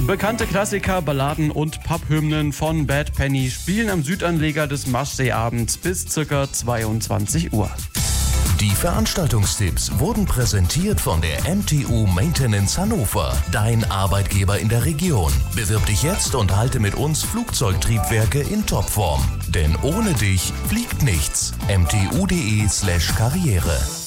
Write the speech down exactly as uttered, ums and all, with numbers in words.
Bekannte Klassiker, Balladen und Pub-Hymnen von Bad Penny spielen am Südanleger des Maschseeabends bis ca. zweiundzwanzig Uhr. Die Veranstaltungstipps wurden präsentiert von der M T U Maintenance Hannover, dein Arbeitgeber in der Region. Bewirb dich jetzt und halte mit uns Flugzeugtriebwerke in Topform. Denn ohne dich fliegt nichts. m t u punkt d e slash karriere